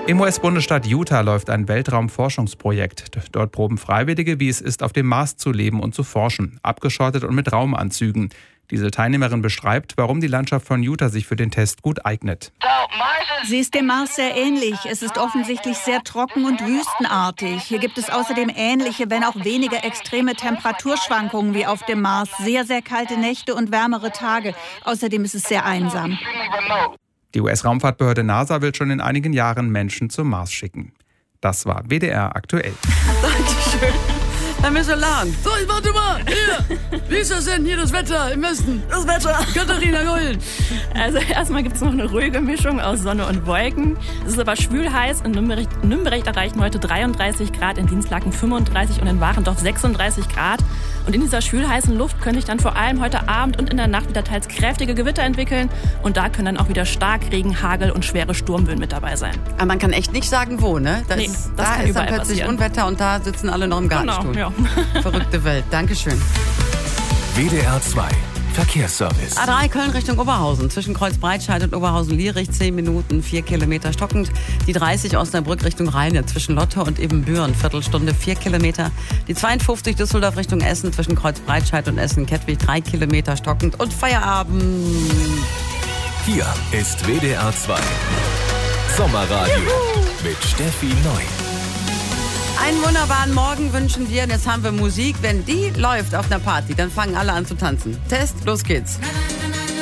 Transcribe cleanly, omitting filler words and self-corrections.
Im US-Bundesstaat Utah läuft ein Weltraumforschungsprojekt. Dort proben Freiwillige, wie es ist, auf dem Mars zu leben und zu forschen, abgeschottet und mit Raumanzügen. Diese Teilnehmerin beschreibt, warum die Landschaft von Utah sich für den Test gut eignet. Sie ist dem Mars sehr ähnlich. Es ist offensichtlich sehr trocken und wüstenartig. Hier gibt es außerdem ähnliche, wenn auch weniger extreme Temperaturschwankungen wie auf dem Mars. Sehr, sehr kalte Nächte und wärmere Tage. Außerdem ist es sehr einsam. Die US-Raumfahrtbehörde NASA will schon in einigen Jahren Menschen zum Mars schicken. Das war WDR aktuell. Dankeschön. Herr Michelin. So, warte mal. Hier. Wie ist das denn hier, das Wetter im Westen? Das Wetter. Katharina Gold. Also erstmal gibt es noch eine ruhige Mischung aus Sonne und Wolken. Es ist aber schwül heiß. In Nürnberg erreichen heute 33 Grad, in Dienstlaken 35 und in Warendorf 36 Grad. Und in dieser schwülheißen Luft können sich dann vor allem heute Abend und in der Nacht wieder teils kräftige Gewitter entwickeln. Und da können dann auch wieder Starkregen, Hagel und schwere Sturmböen mit dabei sein. Aber man kann echt nicht sagen, wo, ne? Da ist dann plötzlich passieren. Unwetter und da sitzen alle noch im Gartenstuhl. Genau, ja. Verrückte Welt. Dankeschön. WDR 2 Verkehrsservice. A3 Köln Richtung Oberhausen. Zwischen Kreuzbreitscheid und Oberhausen-Lierich 10 Minuten, 4 Kilometer stockend. Die 30 Osnabrück Richtung Rheine zwischen Lotte und Ebenbüren, Viertelstunde 4 Kilometer. Die 52 Düsseldorf Richtung Essen zwischen Kreuzbreitscheid und Essen-Kettwig 3 Kilometer stockend. Und Feierabend. Hier ist WDR 2 Sommerradio mit Steffi Neu. Einen wunderbaren Morgen wünschen wir. Und jetzt haben wir Musik. Wenn die läuft auf einer Party, dann fangen alle an zu tanzen. Test, los geht's.